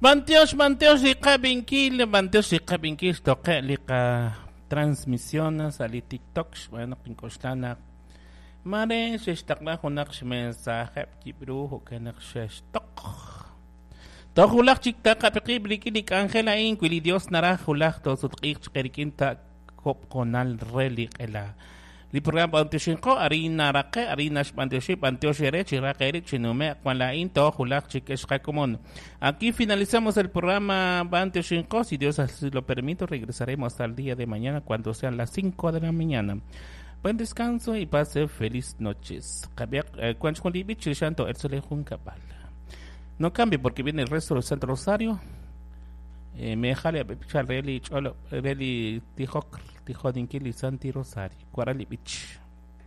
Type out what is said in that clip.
Manteos liqa binkil toque liqa transmisiones ali TikTok, bueno, quincostana. Mare, shestakla hunak mensaje, kibru, hukanak shestok. Tohulak chikta kapiki blikilik Angela inquili Dios nara hulak to sutqik chkerikinta kop konal relik ela. Li programa Pantoshinko, Arina Rake, Arina Spantoshi, Pantoshere, Chirakeri, Chinume, Kwalain, Tohulak Chikesh Común. Aquí finalizamos el programa Pantoshinko. Si Dios así lo permite, regresaremos al día de mañana cuando sean las 5 de la mañana. Buen descanso y pase feliz noches. No cambie porque viene el resto del Santo Rosario. Me jale a pichar Reli Cholo, Reli Tijok, Tijodinkili Santi Rosario, Cuarali Bich.